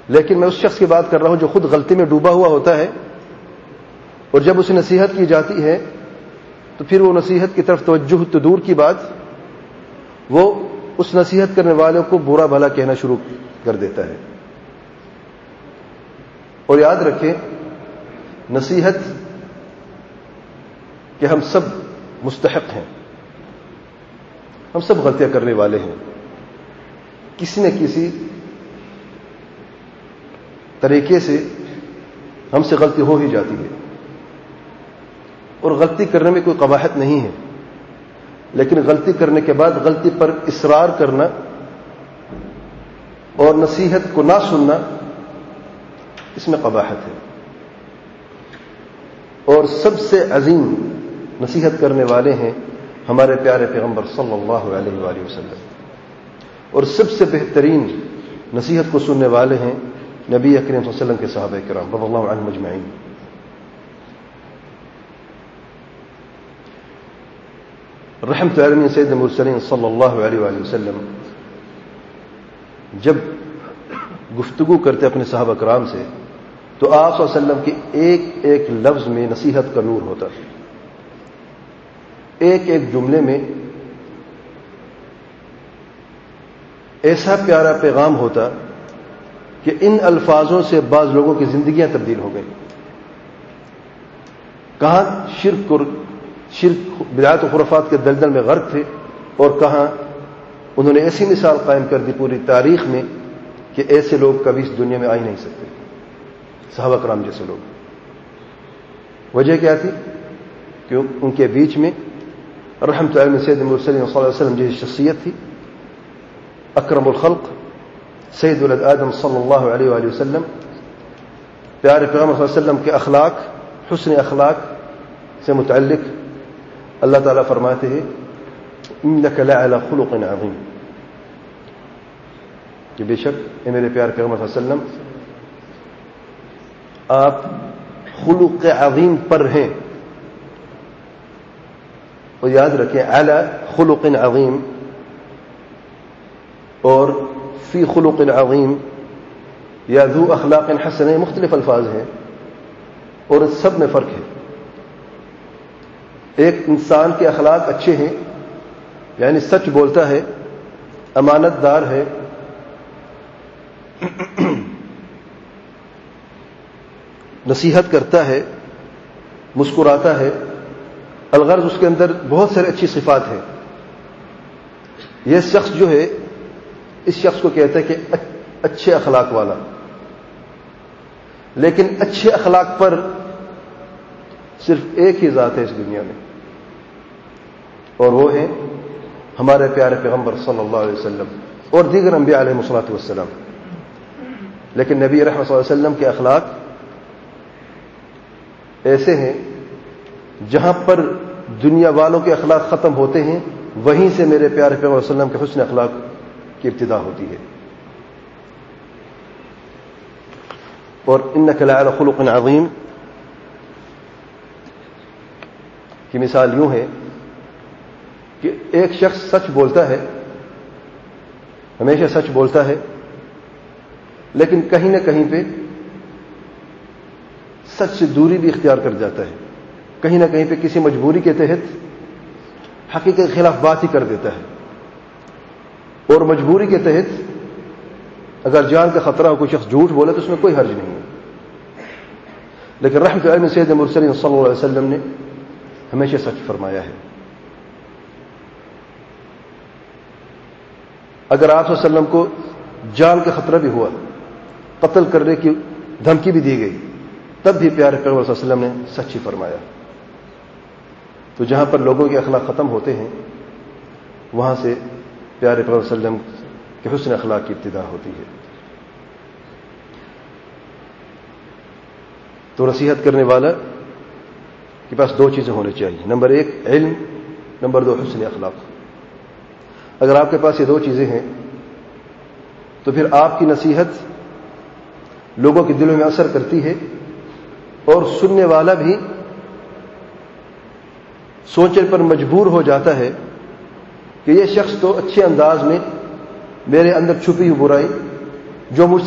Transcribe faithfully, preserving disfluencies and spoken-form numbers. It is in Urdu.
لیکن میں اس شخص کی بات کر رہا ہوں جو خود غلطی میں ڈوبا ہوا ہوتا ہے، اور جب اسے نصیحت کی جاتی ہے تو پھر وہ نصیحت کی طرف توجہ تو دور کی بات، وہ اس نصیحت کرنے والوں کو برا بھلا کہنا شروع کر دیتا ہے۔ اور یاد رکھیں، نصیحت کہ ہم سب مستحق ہیں، ہم سب غلطیاں کرنے والے ہیں، کسی نہ کسی طریقے سے ہم سے غلطی ہو ہی جاتی ہے، اور غلطی کرنے میں کوئی قباحت نہیں ہے، لیکن غلطی کرنے کے بعد غلطی پر اصرار کرنا اور نصیحت کو نہ سننا، اس میں قباحت ہے۔ اور سب سے عظیم نصیحت کرنے والے ہیں ہمارے پیارے پیغمبر صلی اللہ علیہ وآلہ وسلم، اور سب سے بہترین نصیحت کو سننے والے ہیں نبی اکرم صلی اللہ علیہ وسلم کے صحابہ کرام رضی اللہ عنہم اجمعین۔ رحمت العالمین سید المرسلین صلی اللہ علیہ وآلہ وسلم جب گفتگو کرتے اپنے صحابہ کرام سے تو آپ صلی اللہ علیہ وسلم کے ایک ایک لفظ میں نصیحت کا نور ہوتا، ایک ایک جملے میں ایسا پیارا پیغام ہوتا کہ ان الفاظوں سے بعض لوگوں کی زندگیاں تبدیل ہو گئیں۔ کہاں شرک اور شرک بدعات و خرافات کے دلدل میں غرق تھے، اور کہاں انہوں نے ایسی مثال قائم کر دی پوری تاریخ میں کہ ایسے لوگ کبھی اس دنیا میں آ ہی نہیں سکتے، صحابہ کرام جیسے لوگ۔ وجہ کیا تھی؟ کہ ان کے بیچ میں رحمت اللہ سید المرسلین صلی اللہ علیہ وسلم جیسی شخصیت تھی، اکرم الخلق سید ولد آدم صلی اللہ علیہ وآلہ وسلم، پیارے پیغمبر صلی اللہ علیہ وسلم کے اخلاق، حسن اخلاق سے متعلق اللہ تعالیٰ فرماتے ہیں انک لعلی خلق عظیم، کہ بے شک اے میرے پیارے پیغمبر صلی اللہ علیہ وسلم آپ خلق عظیم پر ہیں۔ اور یاد رکھیں علی خلق عظیم اور فی خلق عظیم یا ذو اخلاق حسن مختلف الفاظ ہیں، اور اس سب میں فرق ہے۔ ایک انسان کے اخلاق اچھے ہیں، یعنی سچ بولتا ہے، امانت دار ہے، نصیحت کرتا ہے، مسکراتا ہے، الغرض اس کے اندر بہت ساری اچھی صفات ہیں۔ یہ شخص جو ہے، اس شخص کو کہتا ہے کہ اچھے اخلاق والا۔ لیکن اچھے اخلاق پر صرف ایک ہی ذات ہے اس دنیا میں، اور وہ ہے ہمارے پیارے پیغمبر صلی اللہ علیہ وسلم اور دیگر انبیاء علیہ الصلوۃ والسلام۔ لیکن نبی رحمت صلی اللہ علیہ وسلم کے اخلاق ایسے ہیں جہاں پر دنیا والوں کے اخلاق ختم ہوتے ہیں، وہیں سے میرے پیارے پیغمبر صلی اللہ علیہ وسلم کے حسن اخلاق کی ابتدا ہوتی ہے۔ اور انک لعلی خلق عظیم کی مثال یوں ہے کہ ایک شخص سچ بولتا ہے، ہمیشہ سچ بولتا ہے، لیکن کہیں نہ کہیں پہ سچ سے دوری بھی اختیار کر جاتا ہے، کہیں نہ کہیں پہ کسی مجبوری کے تحت حقیقت کے خلاف بات ہی کر دیتا ہے، اور مجبوری کے تحت اگر جان کا خطرہ ہو کوئی شخص جھوٹ بولے تو اس میں کوئی حرج نہیں ہے۔ لیکن رحمت اللہ سید المرسلین صلی اللہ علیہ وسلم نے ہمیشہ سچ فرمایا ہے۔ اگر آپ صلی اللہ علیہ وسلم کو جان کا خطرہ بھی ہوا، قتل کرنے کی دھمکی بھی دی گئی، تب بھی پیارے پیغمبر صلی اللہ علیہ وسلم نے سچ ہی فرمایا۔ تو جہاں پر لوگوں کے اخلاق ختم ہوتے ہیں، وہاں سے پیارے پیغمبر صلی اللہ علیہ وسلم کے حسن اخلاق کی ابتدا ہوتی ہے۔ تو نصیحت کرنے والا کے پاس دو چیزیں ہونی چاہیے، نمبر ایک علم، نمبر دو حسن اخلاق۔ اگر آپ کے پاس یہ دو چیزیں ہیں تو پھر آپ کی نصیحت لوگوں کے دلوں میں اثر کرتی ہے، اور سننے والا بھی سوچنے پر مجبور ہو جاتا ہے کہ یہ شخص تو اچھے انداز میں میرے اندر چھپی ہوئی برائی جو مجھ